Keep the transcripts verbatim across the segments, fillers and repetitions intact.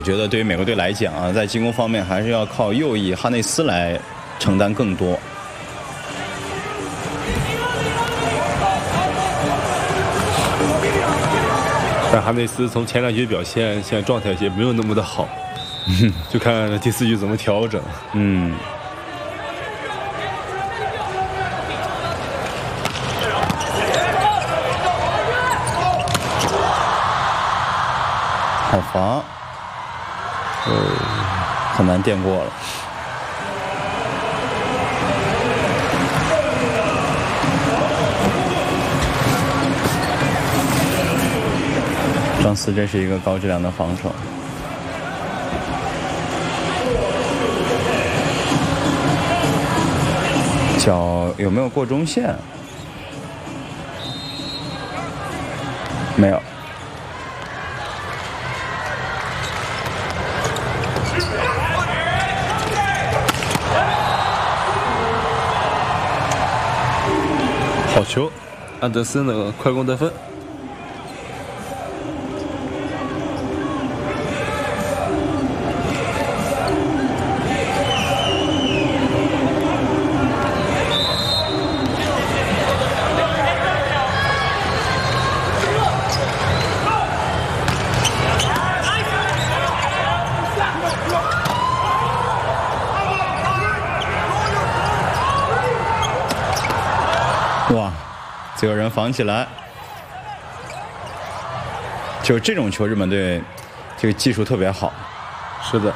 我觉得对于美国队来讲啊，在进攻方面还是要靠右翼哈内斯来承担更多。 但哈内斯从前两局表现，现在状态也没有那么的好，就看第四局怎么调整。 嗯。好罚。呃，很难垫过了。张思真是一个高质量的防守。脚有没有过中线？没有。 好球，安德森的快攻得分。 哇，最后人防起来，就这种球，日本队这个技术特别好。 是的，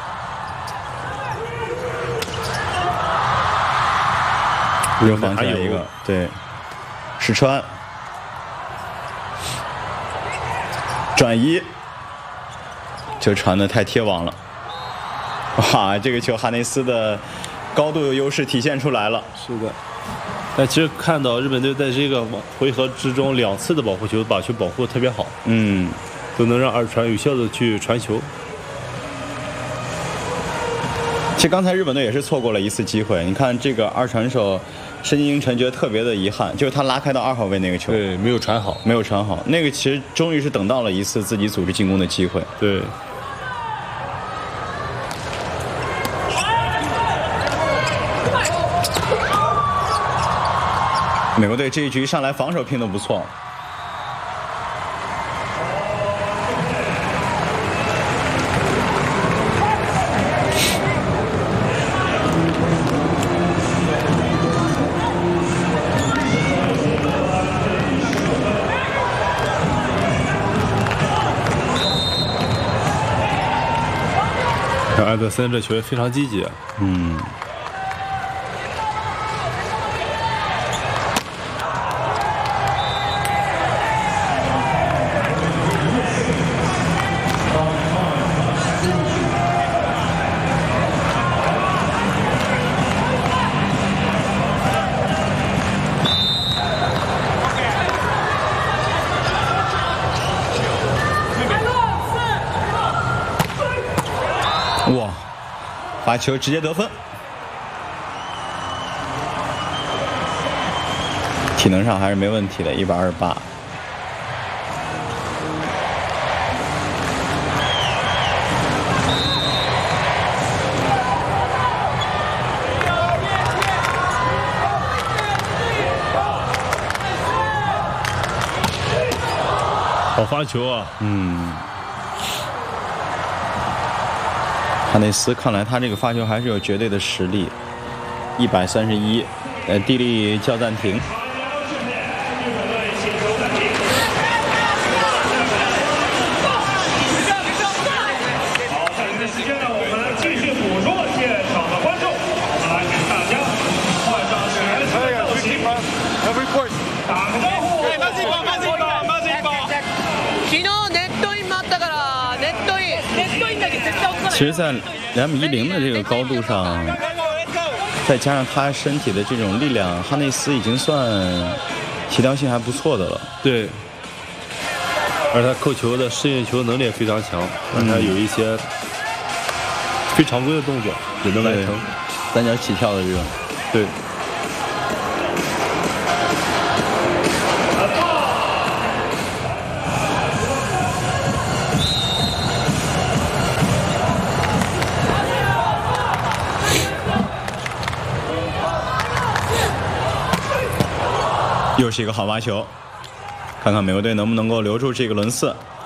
又防起来一个，对，石川转移，就传的太贴网了。哇，这个球哈内斯的高度优势体现出来了。 是的。但其实看到日本队在这个回合之中两次的保护球，把球保护的特别好， 嗯， 都能让二传有效的去传球。 其实刚才日本队也是错过了一次机会，你看这个二传手申京英臣觉得特别的遗憾，就是他拉开到二号位那个球， 对，没有传好， 没有传好，那个其实终于是等到了一次自己组织进攻的机会。 对。 美国队这一局上来防守拼得不错。 安德森这球也非常积极， 嗯。哇，罚球直接得分，体能上还是没问题的，一百二十八。 好发球啊！ 嗯。哈内斯看来他这个发球还是有绝对的实力，一百三十一，呃，地利叫暂停。 好，在这时间呢，我们继续捕捉现场的观众，来给大家换上全新的造型，打个招呼。 まずい棒、まずい棒、まずい棒。昨日ネットインもあったから、ネットイン、ネットインだけ絶対落とさない。 其实，在两米一零的这个高度上，再加上他身体的这种力量，哈内斯已经算协调性还不错的了。 对，而他扣球的适应球能力也非常强，让他有一些非常规的动作也能完成， 单脚起跳的这种。 对。 又是一个好罚球，看看美国队能不能够留住这个轮次。